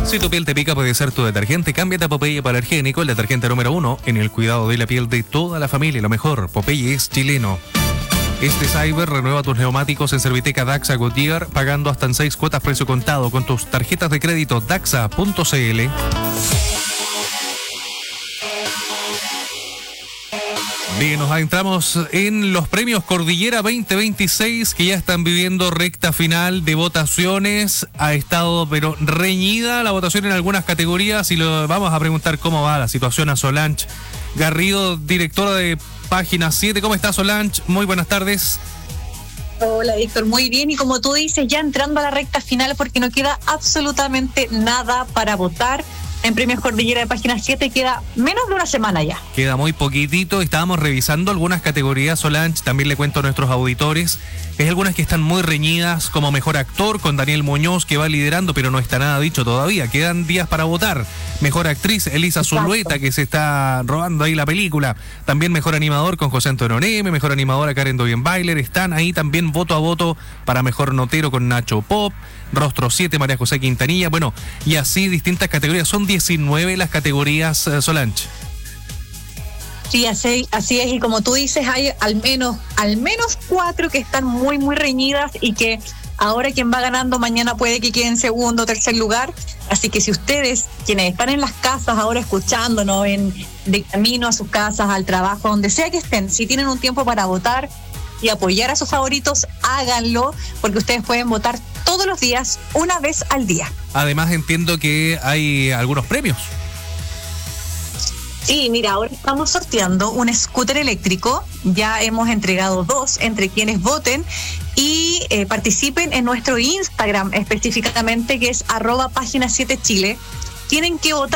Si tu piel te pica, puede ser tu detergente. Cámbiate a Popeye Hipoalergénico, el detergente número 1 en el cuidado de la piel de toda la familia. Lo mejor, Popeye es chileno. Este Cyber renueva tus neumáticos en Serviteca Daxa Goodyear, pagando hasta en 6 cuotas precio contado con tus tarjetas de crédito daxa.cl. Bien, nos adentramos en los premios Cordillera 2026 que ya están viviendo recta final de votaciones. Ha estado pero reñida la votación en algunas categorías y lo vamos a preguntar cómo va la situación a Solange Garrido, directora de Página 7. ¿Cómo está, Solange? Muy buenas tardes. Hola, Víctor, muy bien. Y como tú dices, ya entrando a la recta final porque no queda absolutamente nada para votar. En Premios Cordillera de Página 7 queda menos de una semana ya. Queda muy poquitito. Estábamos revisando algunas categorías, Solange. También le cuento a nuestros auditores. Hay algunas que están muy reñidas, como Mejor Actor, con Daniel Muñoz, que va liderando, pero no está nada dicho todavía. Quedan días para votar. Mejor Actriz, Elisa Zulueta, que se está robando ahí la película. También Mejor Animador con José Antonio Neme. Mejor Animadora Karen Doyenbailer. Están ahí también voto a voto para Mejor Notero con Nacho Pop. Rostro 7, María José Quintanilla. Bueno, y así distintas categorías. Son 19 las categorías, Solange. Sí, así es. Y como tú dices, hay al menos 4 que están muy, muy reñidas y que ahora quien va ganando mañana puede que quede en segundo o tercer lugar. Así que si ustedes, quienes están en las casas ahora escuchándonos, de camino a sus casas, al trabajo, donde sea que estén, si tienen un tiempo para votar y apoyar a sus favoritos, háganlo, porque ustedes pueden votar todos los días, una vez al día. Además, entiendo que hay algunos premios. Sí, mira, ahora estamos sorteando un scooter eléctrico. Ya hemos entregado 2 entre quienes voten y participen en nuestro Instagram específicamente, que es @página7chile. Tienen que votar